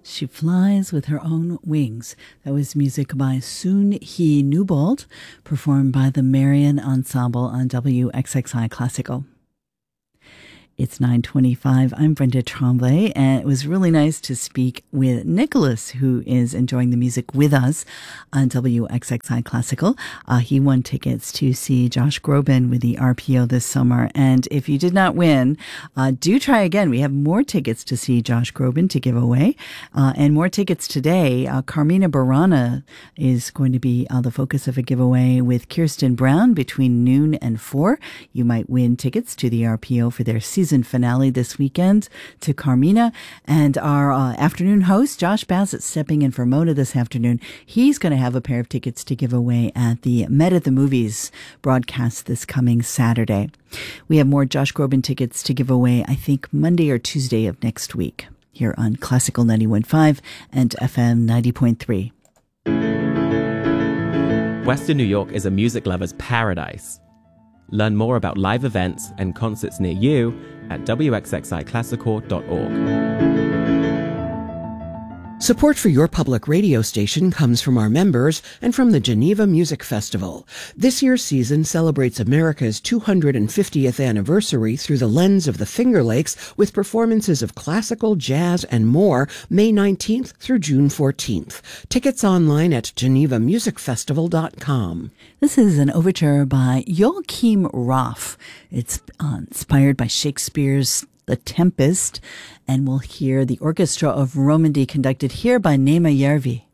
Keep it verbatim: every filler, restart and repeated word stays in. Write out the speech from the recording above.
She Flies with Her Own Wings. That was music by Soon Hee Newbold, performed by the Marian Ensemble on W X X I Classical. It's nine twenty-five. I'm Brenda Tremblay, and it was really nice to speak with Nicholas, who is enjoying the music with us on W X X I Classical. Uh, he won tickets to see Josh Groban with the R P O this summer. And if you did not win, uh, do try again. We have more tickets to see Josh Groban to give away, uh, and more tickets today. Uh, Carmina Burana is going to be uh, the focus of a giveaway with Kirsten Brown between noon and four. You might win tickets to the R P O for their season finale this weekend to Carmina. And our uh, afternoon host, Josh Bassett, stepping in for Mona this afternoon. He's going to have a pair of tickets to give away at the Met at the Movies broadcast this coming Saturday. We have more Josh Groban tickets to give away, I think, Monday or Tuesday of next week here on Classical ninety-one point five and F M ninety point three. Western New York is a music lover's paradise. Learn more about live events and concerts near you at w x x i classical dot org. Support for your public radio station comes from our members and from the Geneva Music Festival. This year's season celebrates America's two hundred fiftieth anniversary through the lens of the Finger Lakes with performances of classical, jazz, and more May nineteenth through June fourteenth. Tickets online at geneva music festival dot com. This is an overture by Joachim Raff. It's uh, inspired by Shakespeare's The Tempest, and we'll hear the Orchestra of Romandy conducted here by Nema Järvi.